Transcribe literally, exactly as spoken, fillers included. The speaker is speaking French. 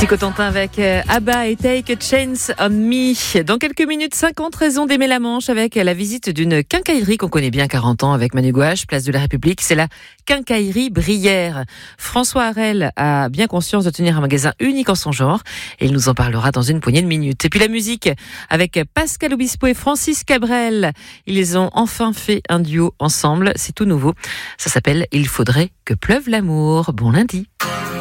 Cotentin avec Abba et Take a Chance on Me. Dans quelques minutes, cinquante raisons d'aimer la Manche avec la visite d'une quincaillerie qu'on connaît bien, quarante ans, avec Manu Gouache, place de la République. C'est la quincaillerie Brière. François Harel a bien conscience de tenir un magasin unique en son genre et il nous en parlera dans une poignée de minutes. Et puis la musique avec Pascal Obispo et Francis Cabrel. Ils ont enfin fait un duo ensemble. C'est tout nouveau. Ça s'appelle Il faudrait que pleuve l'amour. Bon lundi.